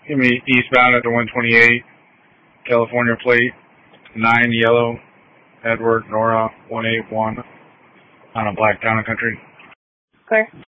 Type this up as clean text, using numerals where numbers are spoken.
Give me eastbound at the 128, California plate, 9 yellow, Edward Nora 181 on a black town and country. Clear.